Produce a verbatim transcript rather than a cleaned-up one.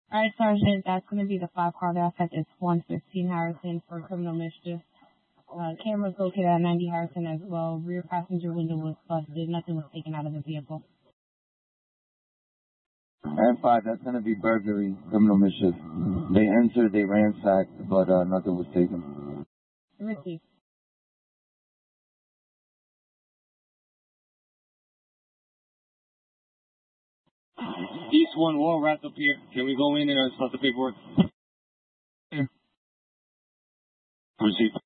All right, Sergeant, that's going to be the five car that affect. It's one fifteen Harrison for criminal mischief. Uh, cameras located at ninety Harrison as well. Rear passenger window was busted. Nothing was taken out of the vehicle. And five, that's going to be burglary, criminal mischief. They entered, they ransacked, but uh, nothing was taken. Received. East one, all wrapped up here. Can we go in and uh, start the paperwork? Yeah. Receive.